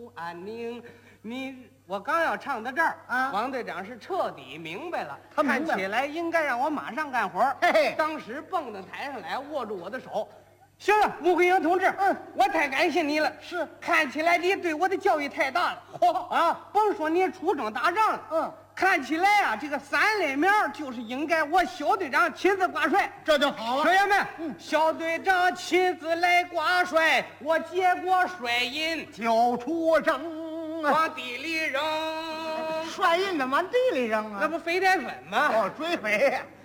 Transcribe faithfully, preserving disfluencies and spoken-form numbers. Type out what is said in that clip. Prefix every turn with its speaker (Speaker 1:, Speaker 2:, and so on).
Speaker 1: 不安宁。你我刚要唱到这儿
Speaker 2: 啊，
Speaker 1: 王队长是彻底明白了，
Speaker 2: 他明白
Speaker 1: 看起来应该让我马上干活。
Speaker 2: 嘿嘿，
Speaker 1: 当时蹦到台上来，握住我的手。行了，穆桂英同志，
Speaker 2: 嗯，
Speaker 1: 我太感谢你了。
Speaker 2: 是，
Speaker 1: 看起来你对我的教育太大了。嚯啊，甭说你出征打仗了，
Speaker 2: 嗯，
Speaker 1: 看起来啊，这个三类苗就是应该我小队长亲自挂帅，
Speaker 2: 这就好了。
Speaker 1: 学员们，
Speaker 2: 嗯，
Speaker 1: 小队长亲自来挂帅，我接过帅印
Speaker 2: 就出征啊，
Speaker 1: 往地里扔，
Speaker 2: 帅印的往地里扔啊，
Speaker 1: 那不肥宅粉吗？
Speaker 2: 哦，追肥呀。